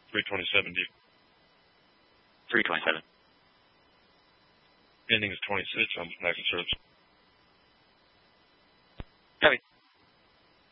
327 deep. 327. Ending is 26 on back in service. Copy.